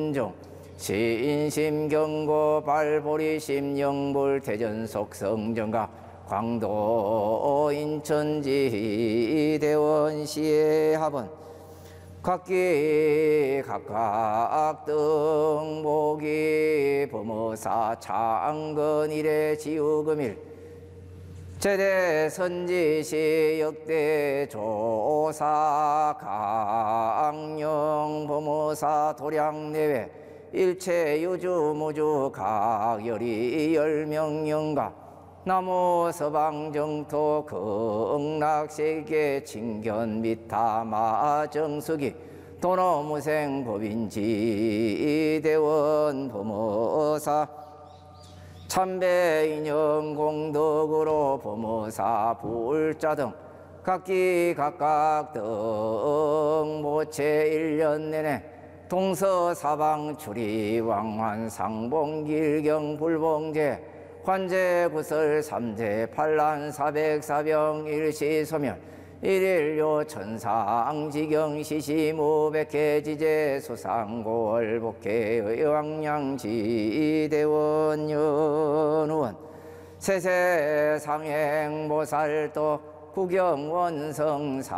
인종 신심경고 발보리심 영불 대전속 성정각 광도 인천지 대원시의 합은 각기 각각 등복이 범어사 창건 이래 지우금일 제대 선지시 역대 조사 강령 범어사 도량 내외 일체 유주 무주 각열이 열명영가 나무 서방 정토 극락세계 칭견 미타마 정수기 도노무생 법인지 대원 범어사 참배인연 공덕으로 범어사 불자 등 각기 각각 등 모체 1년 내내 동서사방 출이 왕환 상봉 길경 불봉제 관제 구설 삼재 판란 사백 사병 일시소멸 일일요 천상 지경 시시무백회 지제 수상고월 복회 의왕량지 대원 연우원 세세 상행 모살도 구경 원성